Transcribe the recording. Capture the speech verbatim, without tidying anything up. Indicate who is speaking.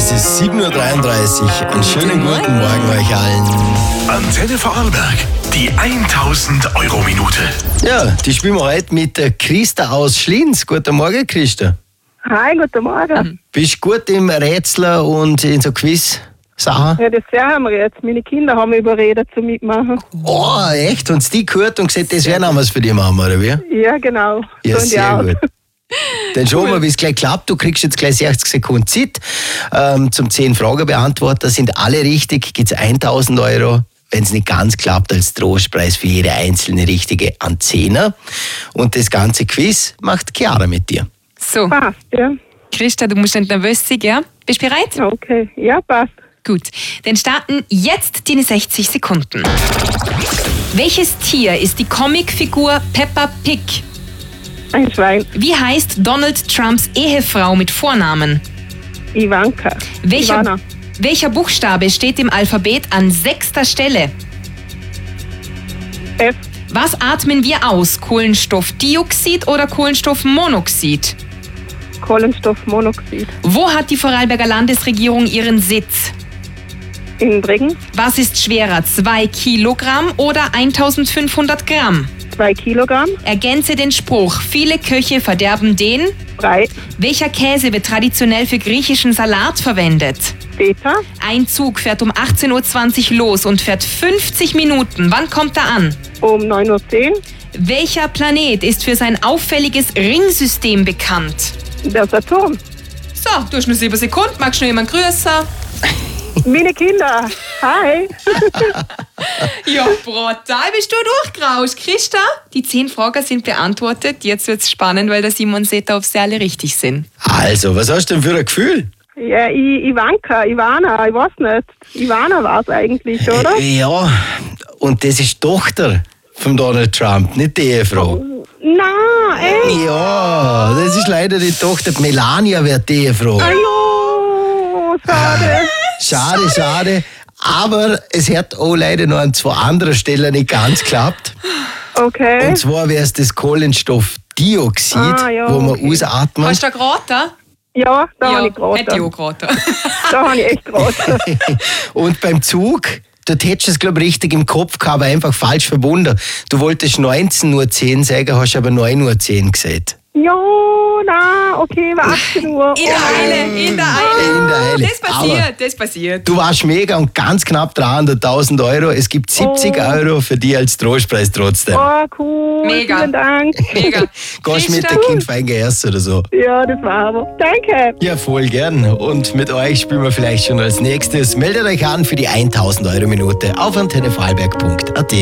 Speaker 1: Es ist sieben Uhr dreiunddreißig. Einen schönen guten Morgen euch allen.
Speaker 2: Antenne Vorarlberg, die tausend Euro Minute.
Speaker 1: Ja, die spielen wir heute mit der Christa aus Schlinz. Guten Morgen, Christa.
Speaker 3: Hi, guten Morgen.
Speaker 1: Bist du gut im Rätsler und in so Quiz-Sachen?
Speaker 3: Ja, das haben wir jetzt. Meine Kinder haben mich überredet zum Mitmachen.
Speaker 1: Oh, echt? Und die gehört und gesagt, das wären wir für die Mama, oder wie?
Speaker 3: Ja, genau.
Speaker 1: Ja,
Speaker 3: So in die
Speaker 1: sehr
Speaker 3: Art.
Speaker 1: gut. Dann schauen wir, wie es gleich klappt. Du kriegst jetzt gleich sechzig Sekunden Zeit ähm, zum zehn Fragen beantworten. Sind alle richtig, gibt es tausend Euro. Wenn es nicht ganz klappt, als Trostpreis für jede einzelne richtige an Zehner. Und das ganze Quiz macht Chiara mit dir.
Speaker 4: So,
Speaker 3: Passt, ja.
Speaker 4: Christa, du musst nicht nervös sein, gell? Bist du bereit?
Speaker 3: Okay, ja, passt.
Speaker 4: Gut, dann starten jetzt deine sechzig Sekunden. Welches Tier ist die Comicfigur Peppa Pig?
Speaker 3: Ein Schwein.
Speaker 4: Wie heißt Donald Trumps Ehefrau mit Vornamen?
Speaker 3: Ivanka.
Speaker 4: Welcher,
Speaker 3: Ivana.
Speaker 4: welcher Buchstabe steht im Alphabet an sechster Stelle?
Speaker 3: F.
Speaker 4: Was atmen wir aus? Kohlenstoffdioxid oder Kohlenstoffmonoxid?
Speaker 3: Kohlenstoffmonoxid.
Speaker 4: Wo hat die Vorarlberger Landesregierung ihren Sitz?
Speaker 3: In Bregen.
Speaker 4: Was ist schwerer, zwei Kilogramm oder eintausendfünfhundert Gramm?
Speaker 3: Zwei Kilogramm.
Speaker 4: Ergänze den Spruch, viele Köche verderben den.
Speaker 3: Drei.
Speaker 4: Welcher Käse wird traditionell für griechischen Salat verwendet?
Speaker 3: Beta.
Speaker 4: Ein Zug fährt um achtzehn Uhr zwanzig los und fährt fünfzig Minuten. Wann kommt er an?
Speaker 3: Um neun Uhr zehn.
Speaker 4: Welcher Planet ist für sein auffälliges Ringsystem bekannt?
Speaker 3: Der Saturn.
Speaker 4: So, du hast nur sieben Sekunden. Magst du noch jemanden grüßen?
Speaker 3: Meine Kinder. Hi.
Speaker 4: Ja, brutal bist du durchgerauscht. Christa, die zehn Fragen sind beantwortet. Jetzt wird es spannend, weil der Simon sieht, ob sie alle richtig sind.
Speaker 1: Also, was hast du denn für ein Gefühl?
Speaker 3: Ja, I Ivanka, Ivana, ich weiß nicht. Ivana war es eigentlich, oder?
Speaker 1: Äh, Ja, und das ist die Tochter von Donald Trump, nicht die Ehefrau.
Speaker 3: Na, ey.
Speaker 1: Ja, das ist leider die Tochter. Die Melania wird die Ehefrau.
Speaker 3: Ajo, schade.
Speaker 1: Schade, schade. Aber es hat auch leider noch an zwei anderen Stellen nicht ganz geklappt.
Speaker 3: Okay.
Speaker 1: Und zwar wäre es das Kohlenstoffdioxid,
Speaker 3: Ah, ja,
Speaker 1: wo man
Speaker 3: okay.
Speaker 1: ausatmet.
Speaker 4: Hast du da geraten?
Speaker 3: Ja, da habe ich
Speaker 4: hätte ich
Speaker 3: geraten.
Speaker 4: auch geraten.
Speaker 3: Da habe ich echt geraten.
Speaker 1: Und beim Zug, dort hättest du es, glaube ich, richtig im Kopf gehabt, aber einfach falsch verbunden. Du wolltest neunzehn Uhr zehn sagen, hast aber neun Uhr zehn gesagt.
Speaker 3: Ja, na, okay, war achtzehn Uhr.
Speaker 4: In der Eile, in der Eile.
Speaker 1: In der Eile.
Speaker 4: Das passiert, das passiert.
Speaker 1: Du warst mega und ganz knapp dran an der tausend Euro. Es gibt siebzig
Speaker 3: Oh.
Speaker 1: Euro für dich als Trostpreis trotzdem.
Speaker 3: Oh, cool.
Speaker 4: Mega.
Speaker 3: Vielen Dank.
Speaker 4: Mega.
Speaker 1: Gehst mit
Speaker 4: Christa?
Speaker 1: der Kind fein gegessen oder so?
Speaker 3: Ja, das war aber. Danke.
Speaker 1: Ja, voll gern. Und mit euch spielen wir vielleicht schon als nächstes. Meldet euch an für die tausend Euro Minute auf antenne vorarlberg punkt a t.